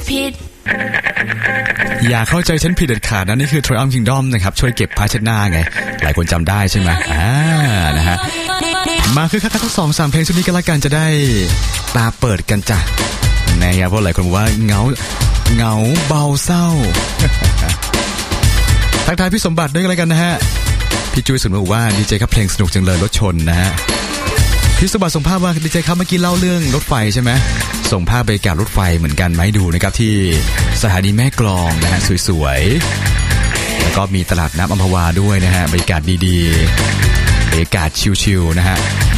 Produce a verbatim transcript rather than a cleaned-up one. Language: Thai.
ผิดอย่าเข้าใจฉันผิดเด็ดขาดนะนี่คือ Triumph Kingdom นะครับช่วยเก็บผ้าเช็ดหน้าไงหลายคนจำได้ใช่ไหมอ่านะฮะมาคือคักทั้งสองสามเพลงชุดนี้กันละกันจะได้ตาเปิดกันจ้ะนะครับเพราะหลายคนบอกว่าเหงาเหงาเบาเศร้าทักทายพี่สมบัติด้วยกันละกันนะฮะพี่จุ้ยสุนบอกว่าดีเจครับเพลงสนุกจังเลยรถชนนะฮะพี่สมบัติส่งภาพว่าดีเจครับเมื่อกี้เล่าเรื่องรถไฟใช่ไหมส่งภาพบรรยากาศรถไฟเหมือนกันมาให้ดูนะครับที่สถานีแม่กลองนะฮะสวยๆแล้วก็มีตลาดน้ำอัมพวาด้วยนะฮะบรรยากาศดีๆบรรยากาศชิลๆนะฮะ